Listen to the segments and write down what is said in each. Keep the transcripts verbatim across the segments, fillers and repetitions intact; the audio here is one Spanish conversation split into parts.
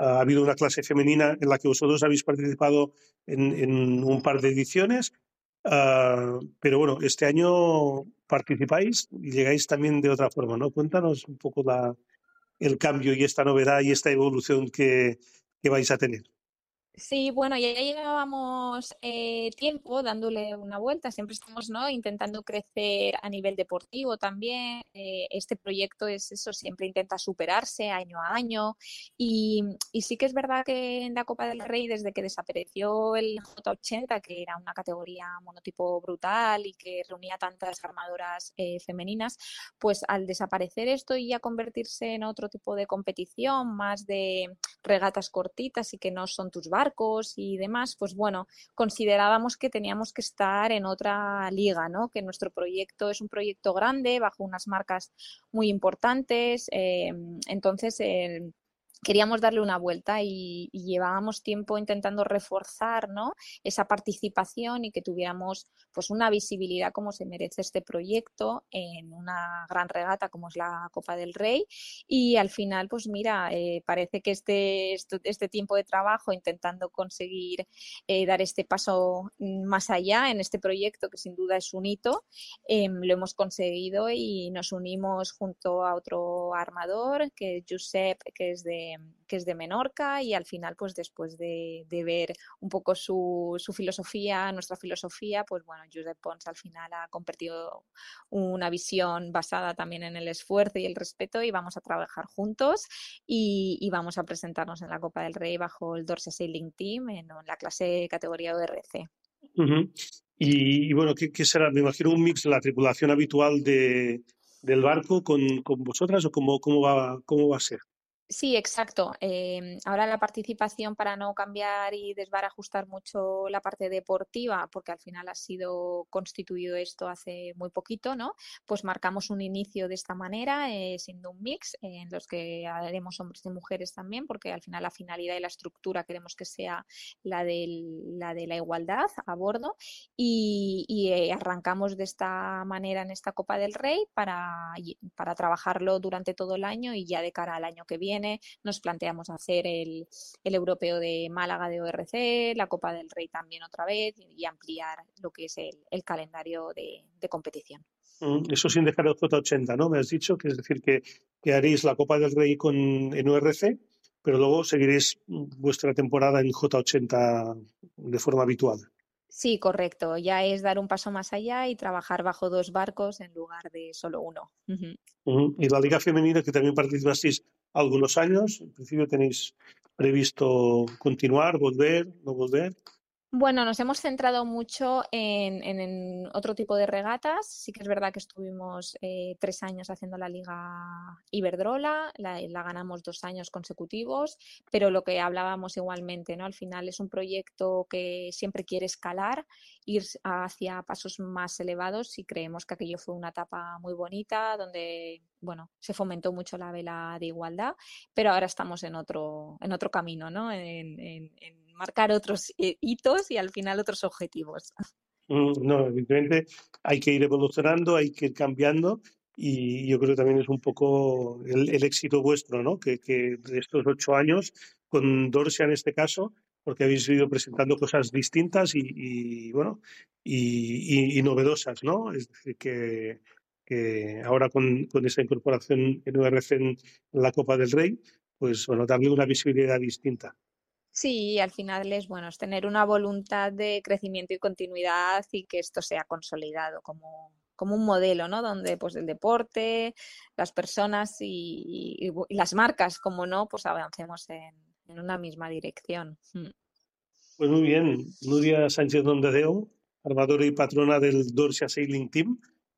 Ha habido una clase femenina en la que vosotros habéis participado en, en un par de ediciones, uh, pero bueno, este año participáis y llegáis también de otra forma, ¿no? Cuéntanos un poco la, el cambio y esta novedad y esta evolución que, que vais a tener. Sí, bueno, ya llevábamos eh, tiempo dándole una vuelta, siempre estamos, ¿no?, intentando crecer a nivel deportivo también. Eh, este proyecto es eso, siempre intenta superarse año a año y, y sí que es verdad que en la Copa del Rey, desde que desapareció el J ochenta, que era una categoría monotipo brutal y que reunía tantas armadoras eh, femeninas, pues al desaparecer esto y ya convertirse en otro tipo de competición, más de regatas cortitas y que no son tus barcos y demás, pues bueno, considerábamos que teníamos que estar en otra liga, ¿no? Que nuestro proyecto es un proyecto grande, bajo unas marcas muy importantes, eh, entonces eh, queríamos darle una vuelta y, y llevábamos tiempo intentando reforzar, ¿no?, esa participación y que tuviéramos pues una visibilidad como se merece este proyecto en una gran regata como es la Copa del Rey. Y al final, pues mira, eh, parece que este, este, este tiempo de trabajo intentando conseguir eh, dar este paso más allá en este proyecto, que sin duda es un hito, eh, lo hemos conseguido y nos unimos junto a otro armador, que es Josep, que es de que es de Menorca, y al final, pues después de, de ver un poco su, su filosofía, nuestra filosofía, pues bueno, Josep Pons al final ha compartido una visión basada también en el esfuerzo y el respeto y vamos a trabajar juntos y, y vamos a presentarnos en la Copa del Rey bajo el Dorsia Sailing Team en, en la clase categoría O R C. Uh-huh. Y, y bueno, ¿qué, ¿qué será? Me imagino un mix de la tripulación habitual de, del barco con, con vosotras o cómo, cómo, va, cómo va a ser. Sí, exacto. Eh, ahora la participación, para no cambiar y desbarajustar mucho la parte deportiva, porque al final ha sido constituido esto hace muy poquito, ¿no? Pues marcamos un inicio de esta manera, eh, siendo un mix eh, en los que haremos hombres y mujeres también, porque al final la finalidad y la estructura queremos que sea la, del, la de la igualdad a bordo. Y, y eh, arrancamos de esta manera en esta Copa del Rey para, para trabajarlo durante todo el año y ya de cara al año que viene nos planteamos hacer el, el europeo de Málaga de O R C, la Copa del Rey también otra vez y ampliar lo que es el, el calendario de, de competición. Eso sin dejar el J ochenta, ¿no? Me has dicho que es decir que, que haréis la Copa del Rey con, en O R C, pero luego seguiréis vuestra temporada en J ochenta de forma habitual. Sí, correcto. Ya es dar un paso más allá y trabajar bajo dos barcos en lugar de solo uno. Uh-huh. Uh-huh. Y la Liga Femenina, que también participasteis algunos años, en principio tenéis previsto continuar, volver, no volver. Bueno, nos hemos centrado mucho en, en, en otro tipo de regatas. Sí que es verdad que estuvimos eh, tres años haciendo la Liga Iberdrola, la, la ganamos dos años consecutivos, pero lo que hablábamos igualmente, ¿no? Al final es un proyecto que siempre quiere escalar, ir hacia pasos más elevados y creemos que aquello fue una etapa muy bonita donde, bueno, se fomentó mucho la vela de igualdad, pero ahora estamos en otro, en otro camino, ¿no? En, en, en marcar otros hitos y al final otros objetivos. No, evidentemente hay que ir evolucionando, hay que ir cambiando y yo creo que también es un poco el, el éxito vuestro, ¿no? Que, que de estos ocho años, con Dorsia en este caso, porque habéis ido presentando cosas distintas y, y bueno, y, y, y novedosas, ¿no? Es decir, que, que ahora con, con esa incorporación en O R C en la Copa del Rey, pues bueno, darle una visibilidad distinta. Sí, al final es bueno, es tener una voluntad de crecimiento y continuidad y que esto sea consolidado como, como un modelo, ¿no? Donde pues el deporte, las personas y, y, y las marcas, como no, pues avancemos en, en una misma dirección. Pues muy bien, Nuria Sánchez Dondadeo, armadora y patrona del Dorsia Sailing Team.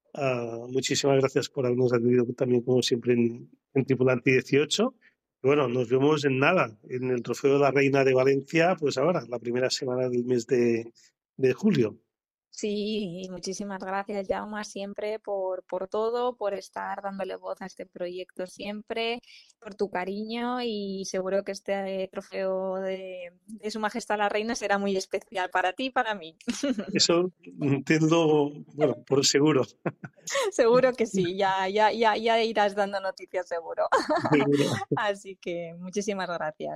Uh, muchísimas gracias por habernos atendido también, como siempre, en, en Tripulante dieciocho. Y bueno, nos vemos en nada, en el Trofeo de la Reina de Valencia, pues ahora, la primera semana del mes de, de julio. Sí, y muchísimas gracias, Jaume, siempre por, por todo, por estar dándole voz a este proyecto siempre, por tu cariño y seguro que este trofeo de, de Su Majestad la Reina será muy especial para ti y para mí. Eso entiendo, bueno, por seguro. Seguro que sí, ya, ya, ya, ya irás dando noticias seguro. Seguro. Así que muchísimas gracias.